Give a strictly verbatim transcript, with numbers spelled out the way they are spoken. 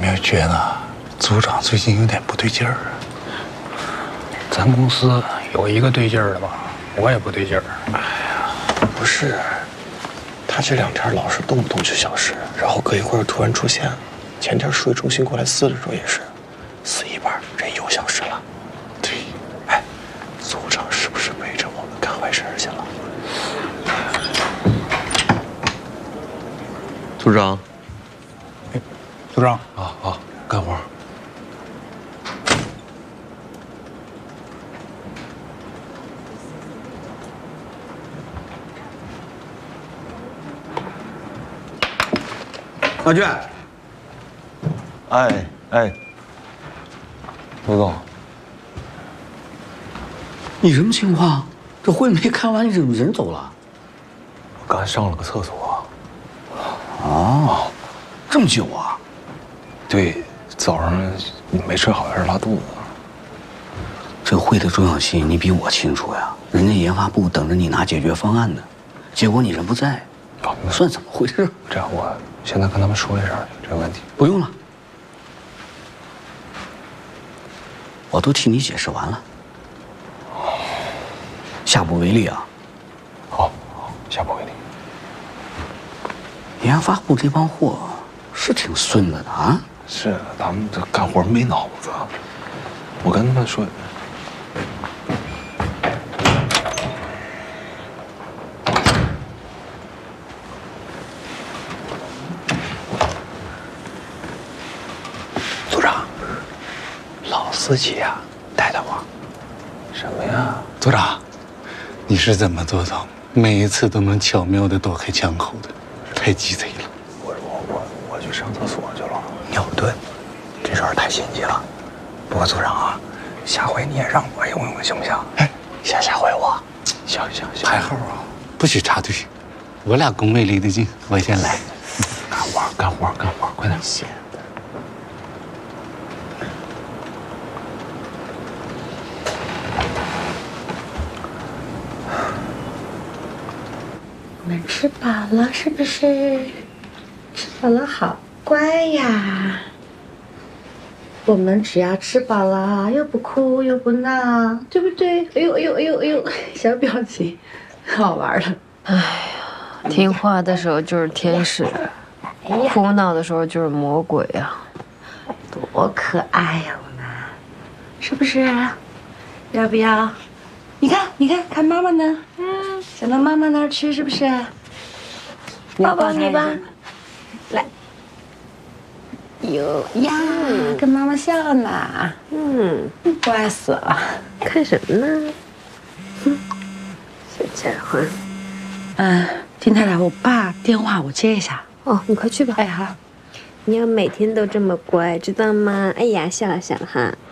没有觉得组长最近有点不对劲儿啊？咱公司有一个对劲儿的吧，我也不对劲儿。 哎呀，不是，他这两天老是动不动就消失，然后隔一会儿突然出现。前天数据中心过来撕的时候也是，撕一半人又消失了。 对， 哎，组长是不是背着我们干坏事去了？ 组长， 哎，组长啊啊，干活。 老俊， 哎哎，刘总， 你什么情况？这会没开完，你怎么人走了？ 我刚上了个厕所。 哦，这么久啊？ 对，早上没吃好，有点拉肚子。 这会的重要性你比我清楚呀。人家研发部等着你拿解决方案呢，结果你人不在， 啊， 算怎么回事？ 这样，我现在跟他们说一声这个问题。 不用了，我都替你解释完了。下不为例啊。 好，好，下不为例。 研发部这帮货是挺孙子的啊。 是，咱们这干活没脑子。我跟他们说。 组长，老司机呀、啊，带带我。 什么呀？ 组长，你是怎么做到每一次都能巧妙地躲开枪口的？太鸡贼了！ 我我我我去上厕所去了。 尿遁，这事儿太心机了。不过组长啊，下回你也让我用用行不行？哎，先下回我。 行行行， 排号啊，不许插队。我俩工位离得近，我先来。 干活干活干活，快点！ 闲的。 我们吃饱了是不是？吃饱了好乖呀。我们只要吃饱了，又不哭又不闹，对不对？哎呦哎呦哎呦哎呦，小表情，好玩的。 哎呀，听话的时候就是天使，哭闹的时候就是魔鬼啊！ 多可爱呀，我们，是不是？要不要？你看，你看，看妈妈呢，嗯，想到妈妈那儿去，是不是？抱抱你吧，来。有呀，跟妈妈笑呢，嗯，乖死了。 看什么呢？哼，小家伙。 嗯，金太太，我爸电话我接一下。 哦，你快去吧。 哎，好。 你要每天都这么乖，知道吗？哎呀，笑了笑了哈。